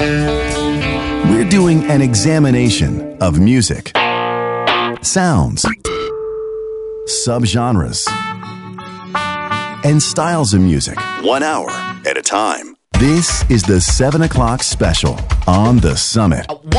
We're doing an examination of music, sounds, subgenres, and styles of music, 1 hour at a time. This is the 7 o'clock special on The Summit.